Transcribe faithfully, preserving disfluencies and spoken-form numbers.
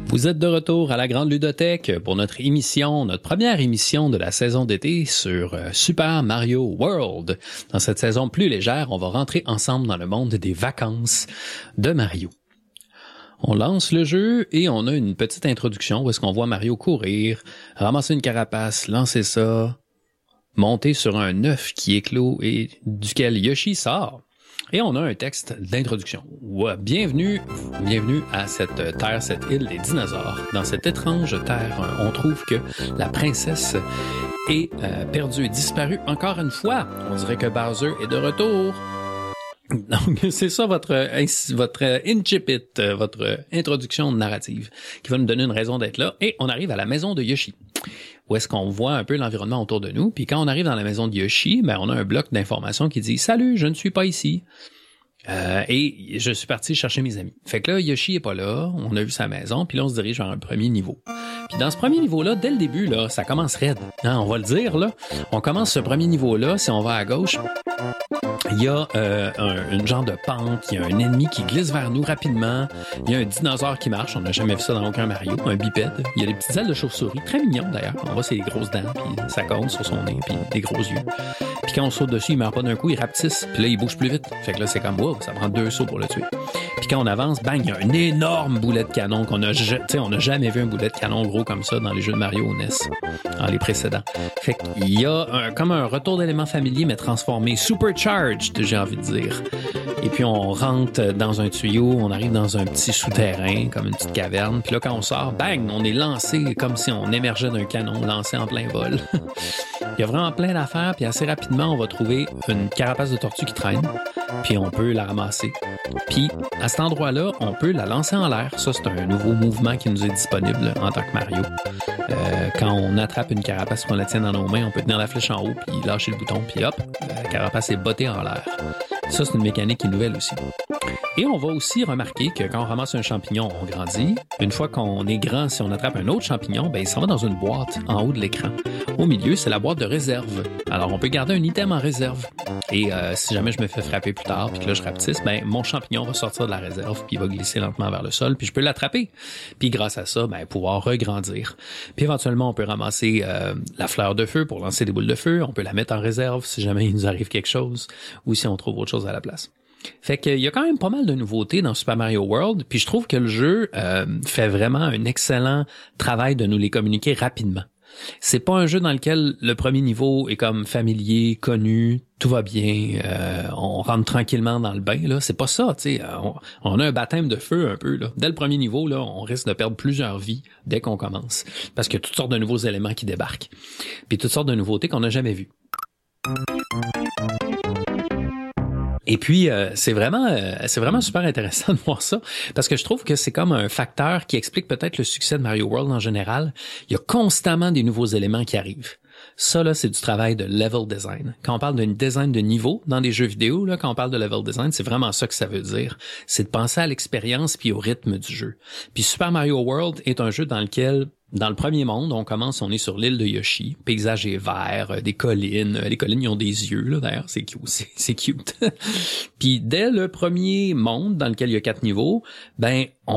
Vous êtes de retour à la Grande Ludothèque pour notre émission, notre première émission de la saison d'été sur Super Mario World. Dans cette saison plus légère, on va rentrer ensemble dans le monde des vacances de Mario. On lance le jeu et on a une petite introduction où est-ce qu'on voit Mario courir, ramasser une carapace, lancer ça, monter sur un œuf qui éclot et duquel Yoshi sort. Et on a un texte d'introduction. Ouais, bienvenue, bienvenue à cette terre, cette île des dinosaures. Dans cette étrange terre, on trouve que la princesse est euh, perdue et disparue encore une fois. On dirait que Bowser est de retour. Donc, c'est ça votre votre incipit, votre introduction narrative qui va nous donner une raison d'être là. Et on arrive à la maison de Yoshi, où est-ce qu'on voit un peu l'environnement autour de nous. Puis quand on arrive dans la maison de Yoshi, ben on a un bloc d'informations qui dit « Salut, je ne suis pas ici. Euh, » Et je suis parti chercher mes amis. Fait que là, Yoshi est pas là, on a vu sa maison, puis là, on se dirige vers un premier niveau. Puis dans ce premier niveau-là, dès le début, là, ça commence raide. Hein, on va le dire, là. On commence ce premier niveau-là, si on va à gauche, il y a euh, un, une genre de pente, il y a un ennemi qui glisse vers nous rapidement, il y a un dinosaure qui marche, on n'a jamais vu ça dans aucun Mario, un bipède, il y a des petites ailes de chauve-souris, très mignon d'ailleurs, on voit ses grosses dents, puis sa cône sur son nez, puis des gros yeux. Puis quand on saute dessus, il meurt pas d'un coup, il rapetisse, puis là, il bouge plus vite. Fait que là, c'est comme, wow, ça prend deux sauts pour le tuer. Puis quand on avance, bang, il y a un énorme boulet de canon qu'on a, tu sais, on n'a jamais vu un boulet de canon gros comme ça dans les jeux de Mario au N E S, dans les précédents. Fait qu'il y a un, comme un retour d'éléments familiers, mais transformé, supercharged, j'ai envie de dire. Et puis on rentre dans un tuyau, on arrive dans un petit souterrain, comme une petite caverne. Puis là, quand on sort, bang, on est lancé comme si on émergeait d'un canon, lancé en plein vol. Il y a vraiment plein d'affaires, puis assez rapidement, on va trouver une carapace de tortue qui traîne, puis on peut la ramasser. Puis, à cet endroit-là, on peut la lancer en l'air. Ça, c'est un nouveau mouvement qui nous est disponible en tant que Mario. Euh, quand on attrape une carapace qu'on la tient dans nos mains, on peut tenir la flèche en haut, puis lâcher le bouton, puis hop, la carapace est bottée en l'air. Ça, c'est une mécanique qui est nouvelle aussi. Et on va aussi remarquer que quand on ramasse un champignon, on grandit. Une fois qu'on est grand, si on attrape un autre champignon, ben il s'en va dans une boîte en haut de l'écran. Au milieu, c'est la boîte de réserve. Alors, on peut garder un item en réserve. Et euh, si jamais je me fais frapper plus tard, puis que là, je rapetisse, ben mon champignon va sortir de la réserve, puis il va glisser lentement vers le sol, puis je peux l'attraper. Puis grâce à ça, ben pouvoir regrandir. Puis éventuellement, on peut ramasser euh, la fleur de feu pour lancer des boules de feu. On peut la mettre en réserve si jamais il nous arrive quelque chose, ou si on trouve autre chose à la place. Fait qu'il y a quand même pas mal de nouveautés dans Super Mario World, puis je trouve que le jeu euh, fait vraiment un excellent travail de nous les communiquer rapidement. C'est pas un jeu dans lequel le premier niveau est comme familier, connu, tout va bien, euh, on rentre tranquillement dans le bain, là. C'est pas ça, tu sais. On, on a un baptême de feu un peu, là. Dès le premier niveau, là, on risque de perdre plusieurs vies dès qu'on commence. Parce qu'il y a toutes sortes de nouveaux éléments qui débarquent. Puis toutes sortes de nouveautés qu'on n'a jamais vues. Et puis, euh, c'est vraiment euh, c'est vraiment super intéressant de voir ça, parce que je trouve que c'est comme un facteur qui explique peut-être le succès de Mario World en général. Il y a constamment des nouveaux éléments qui arrivent. Ça, là, c'est du travail de level design. Quand on parle d'un design de niveau dans des jeux vidéo, là, quand on parle de level design, c'est vraiment ça que ça veut dire. C'est de penser à l'expérience puis au rythme du jeu. Puis Super Mario World est un jeu dans lequel, dans le premier monde, on commence, on est sur l'île de Yoshi. Le paysage est vert, euh, des collines. Les collines, ils ont des yeux, là, d'ailleurs. C'est cute. C'est, c'est cute. Puis dès le premier monde, dans lequel il y a quatre niveaux, ben, on